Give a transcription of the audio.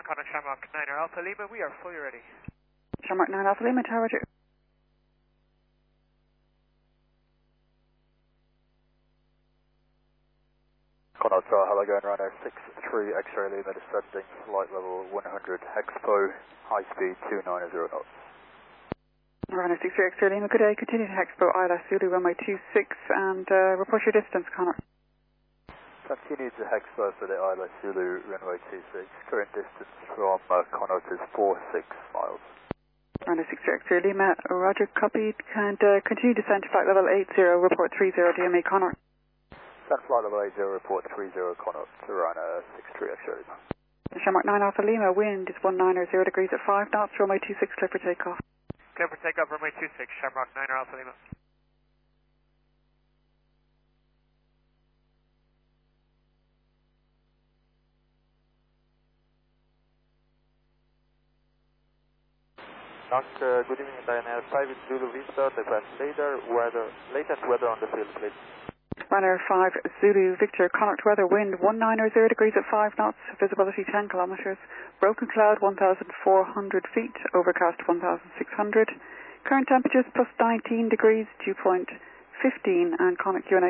Connor Shamrock 9 Alpha Lima, we are fully ready. Shamrock 9 Alpha Lima, Tower Roger. Connaught Tower, hello, going runner 63 X-ray Lima, descending flight level 100 Expo, high speed 290 knots. Runner 63 X-ray Lima, good day, continue to Expo, Isla Zulu, runway 26, and report your distance, Connor. Continue to Expo for the Isla Zulu, runway 26, current distance from Connaught is 46 miles. Runner 63 X-ray Lima, Roger, copied, and continue descent to flight level 80, report 30 DMA Connor. Descent flight level 80, report 30 Connaught to runner 63 X-ray Lima. Shamrock 9 Alpha Lima, wind is 190 degrees at 5 knots, runway 26, clear for takeoff. Clear for takeoff, runway 26, Shamrock 9 Alpha Lima. Good evening, Ryanair 5 Zulu Victor, the latest weather on the field, please. Runner 5 Zulu Victor, Connaught weather, wind 190 degrees at 5 knots, visibility 10 kilometers, broken cloud 1,400 feet, overcast 1,600, current temperatures plus 19 degrees, dew point 15, and Connaught Q&A